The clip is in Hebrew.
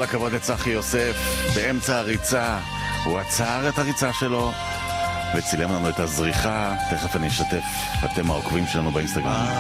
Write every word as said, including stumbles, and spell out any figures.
כל הכבוד לצחי יוסף, באמצע הריצה, הוא עצר את הריצה שלו וצילם לנו את הזריחה. תכף אני אשתף, אתם העוקבים שלנו באינסטגרם.